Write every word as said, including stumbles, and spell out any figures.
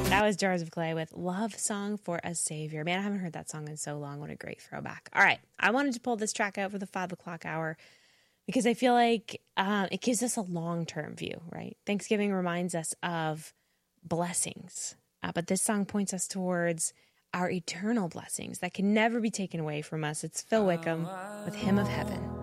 That was Jars of Clay with Love Song for a Savior. Man, I haven't heard that song in so long. What a great throwback. All right. I wanted to pull this track out for the five o'clock hour because I feel like uh, it gives us a long-term view, right? Thanksgiving reminds us of blessings, uh, but this song points us towards our eternal blessings that can never be taken away from us. It's Phil Wickham with Hymn of Heaven.